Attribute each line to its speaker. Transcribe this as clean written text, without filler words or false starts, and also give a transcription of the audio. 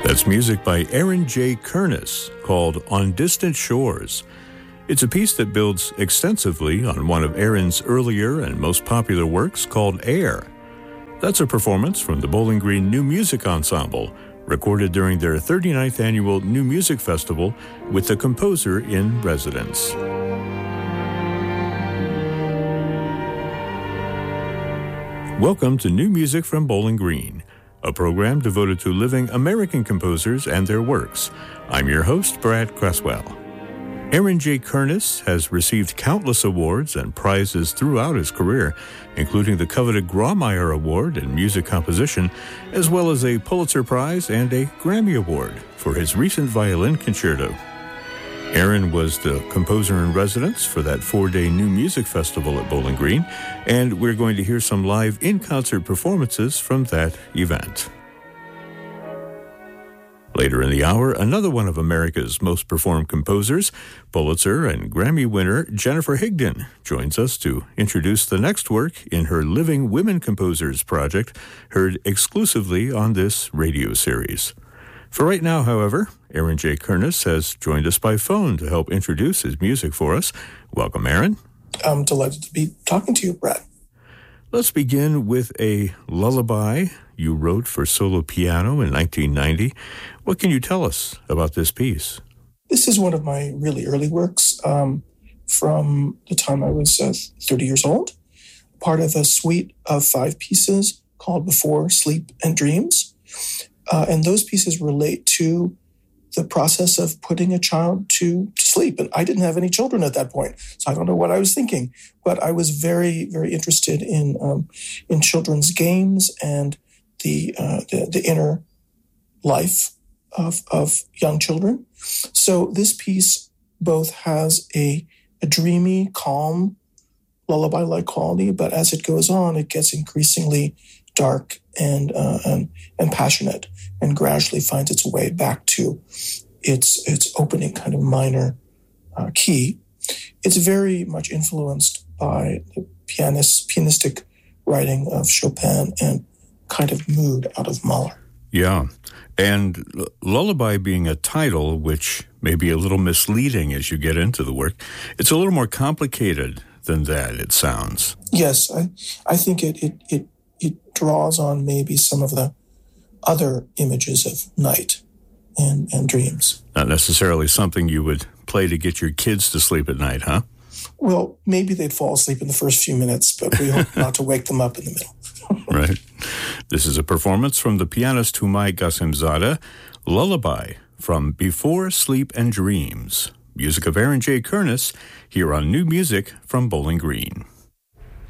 Speaker 1: That's music by Aaron J. Kernis called On Distant Shores. It's a piece that builds extensively on one of Aaron's earlier and most popular works called Air. That's a performance from the Bowling Green New Music Ensemble, recorded during their 39th annual New Music Festival with the composer in residence. Welcome to New Music from Bowling Green, a program devoted to living American composers and their works. I'm your host, Brad Cresswell. Aaron J. Kernis has received countless awards and prizes throughout his career, including the coveted Grawemeyer Award in Music Composition, as well as a Pulitzer Prize and a Grammy Award for his recent violin concerto. Aaron was the composer in residence for that 4-day New Music Festival at Bowling Green, and we're going to hear some live in-concert performances from that event. Later in the hour, another one of America's most performed composers, Pulitzer and Grammy winner Jennifer Higdon, joins us to introduce the next work in her Living Women Composers project, heard exclusively on this radio series. For right now, however, Aaron J. Kernis has joined us by phone to help introduce his music for us. Welcome, Aaron.
Speaker 2: I'm delighted to be talking to you, Brad.
Speaker 1: Let's begin with a lullaby you wrote for solo piano in 1990. What can you tell us about this piece?
Speaker 2: This is one of my really early works from the time I was 30 years old, part of a suite of 5 pieces called Before Sleep and Dreams. And those pieces relate to the process of putting a child to sleep. And I didn't have any children at that point, so I don't know what I was thinking. But I was very, very interested in children's games and the inner life of young children. So this piece both has a dreamy, calm, lullaby-like quality, but as it goes on, it gets increasingly dark and passionate, and gradually finds its way back to its opening kind of minor key. It's very much influenced by the pianistic writing of Chopin and kind of mood out of Mahler.
Speaker 1: Yeah, and lullaby being a title, which may be a little misleading as you get into the work, it's a little more complicated than that, it sounds.
Speaker 2: Yes, I think it draws on maybe some of the other images of night and dreams.
Speaker 1: Not necessarily something you would play to get your kids to sleep at night, huh?
Speaker 2: Well, maybe they'd fall asleep in the first few minutes, but we hope not to wake them up in the middle.
Speaker 1: Right. This is a performance from the pianist Humay Ghassemzadeh, Lullaby from Before Sleep and Dreams. Music of Aaron J. Kernis, here on New Music from Bowling Green.